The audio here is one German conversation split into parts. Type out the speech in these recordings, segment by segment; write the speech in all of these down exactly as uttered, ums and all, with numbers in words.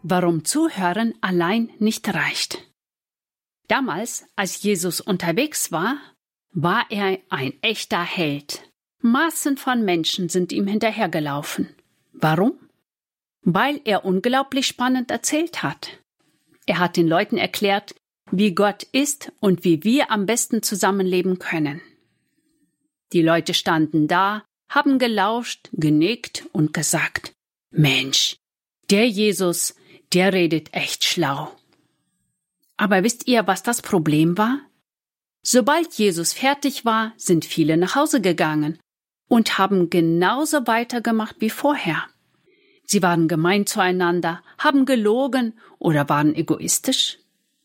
warum Zuhören allein nicht reicht. Damals, als Jesus unterwegs war, war er ein echter Held. Massen von Menschen sind ihm hinterhergelaufen. Warum? Weil er unglaublich spannend erzählt hat. Er hat den Leuten erklärt, wie Gott ist und wie wir am besten zusammenleben können. Die Leute standen da, haben gelauscht, genickt und gesagt, Mensch, der Jesus, der redet echt schlau. Aber wisst ihr, was das Problem war? Sobald Jesus fertig war, sind viele nach Hause gegangen und haben genauso weitergemacht wie vorher. Sie waren gemein zueinander, haben gelogen oder waren egoistisch.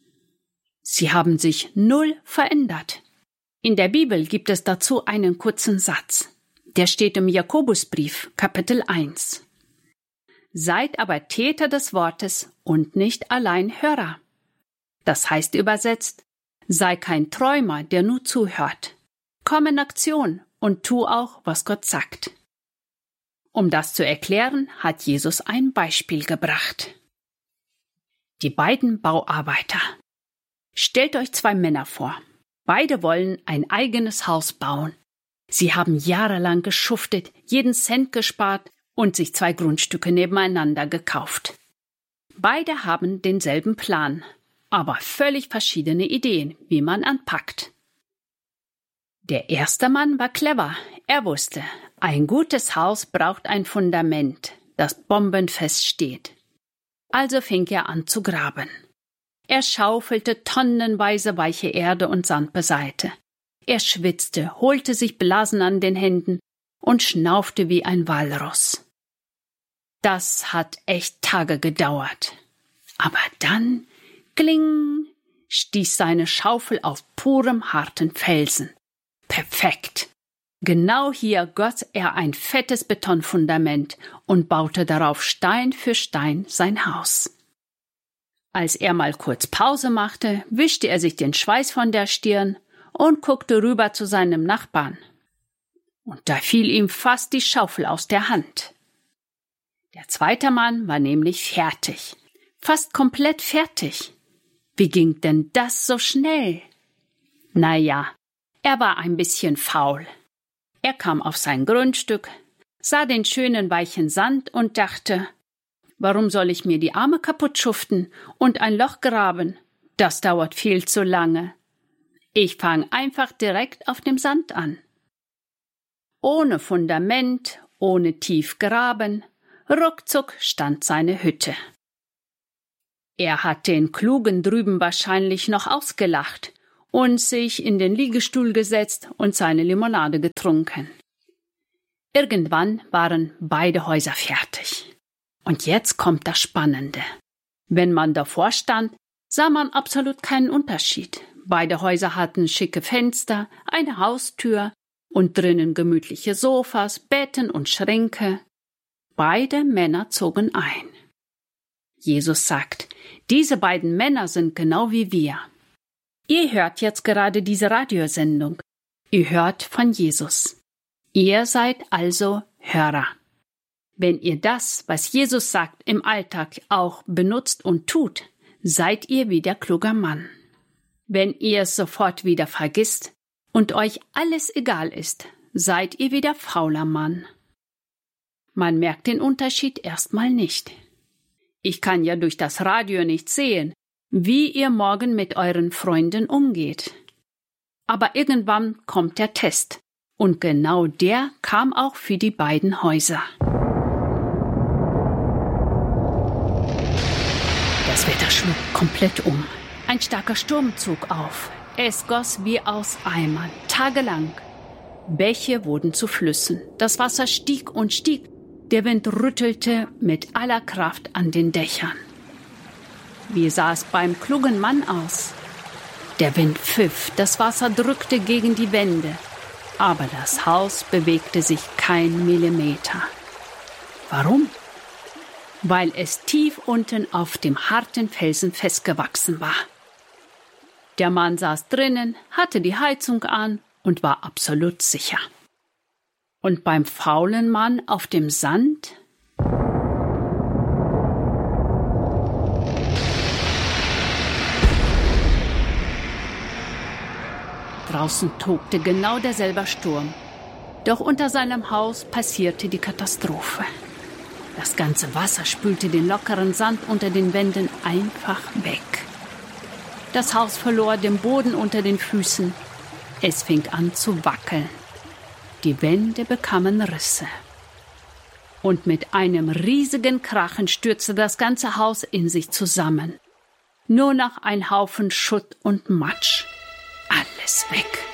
Sie haben sich null verändert. In der Bibel gibt es dazu einen kurzen Satz. Der steht im Jakobusbrief, Kapitel eins. Seid aber Täter des Wortes und nicht allein Hörer. Das heißt übersetzt, sei kein Träumer, der nur zuhört. Komm in Aktion und tu auch, was Gott sagt. Um das zu erklären, hat Jesus ein Beispiel gebracht. Die beiden Bauarbeiter. Stellt euch zwei Männer vor. Beide wollen ein eigenes Haus bauen. Sie haben jahrelang geschuftet, jeden Cent gespart und sich zwei Grundstücke nebeneinander gekauft. Beide haben denselben Plan, aber völlig verschiedene Ideen, wie man anpackt. Der erste Mann war clever. Er wusste, ein gutes Haus braucht ein Fundament, das bombenfest steht. Also fing er an zu graben. Er schaufelte tonnenweise weiche Erde und Sand beiseite. Er schwitzte, holte sich Blasen an den Händen und schnaufte wie ein Walross. Das hat echt Tage gedauert. Aber dann, kling, stieß seine Schaufel auf purem harten Felsen. Perfekt! Genau hier goss er ein fettes Betonfundament und baute darauf Stein für Stein sein Haus. Als er mal kurz Pause machte, wischte er sich den Schweiß von der Stirn und guckte rüber zu seinem Nachbarn. Und da fiel ihm fast die Schaufel aus der Hand. Der zweite Mann war nämlich fertig. Fast komplett fertig. Wie ging denn das so schnell? Na ja, er war ein bisschen faul. Er kam auf sein Grundstück, sah den schönen weichen Sand und dachte, warum soll ich mir die Arme kaputt schuften und ein Loch graben? Das dauert viel zu lange. Ich fange einfach direkt auf dem Sand an. Ohne Fundament, ohne tief graben, ruckzuck stand seine Hütte. Er hat den Klugen drüben wahrscheinlich noch ausgelacht und sich in den Liegestuhl gesetzt und seine Limonade getrunken. Irgendwann waren beide Häuser fertig. Und jetzt kommt das Spannende. Wenn man davor stand, sah man absolut keinen Unterschied. Beide Häuser hatten schicke Fenster, eine Haustür und drinnen gemütliche Sofas, Betten und Schränke. Beide Männer zogen ein. Jesus sagt, diese beiden Männer sind genau wie wir. Ihr hört jetzt gerade diese Radiosendung. Ihr hört von Jesus. Ihr seid also Hörer. Wenn ihr das, was Jesus sagt, im Alltag auch benutzt und tut, seid ihr wie der kluge Mann. Wenn ihr es sofort wieder vergisst und euch alles egal ist, seid ihr wie der fauler Mann. Man merkt den Unterschied erstmal nicht. Ich kann ja durch das Radio nicht sehen, wie ihr morgen mit euren Freunden umgeht. Aber irgendwann kommt der Test. Und genau der kam auch für die beiden Häuser. Das Wetter schlug komplett um. Ein starker Sturm zog auf. Es goss wie aus Eimern, tagelang. Bäche wurden zu Flüssen. Das Wasser stieg und stieg. Der Wind rüttelte mit aller Kraft an den Dächern. Wie sah es beim klugen Mann aus? Der Wind pfiff, das Wasser drückte gegen die Wände. Aber das Haus bewegte sich kein Millimeter. Warum? Weil es tief unten auf dem harten Felsen festgewachsen war. Der Mann saß drinnen, hatte die Heizung an und war absolut sicher. Und beim faulen Mann auf dem Sand? Draußen tobte genau derselbe Sturm. Doch unter seinem Haus passierte die Katastrophe. Das ganze Wasser spülte den lockeren Sand unter den Wänden einfach weg. Das Haus verlor den Boden unter den Füßen. Es fing an zu wackeln. Die Wände bekamen Risse. Und mit einem riesigen Krachen stürzte das ganze Haus in sich zusammen. Nur noch ein Haufen Schutt und Matsch. Alles weg.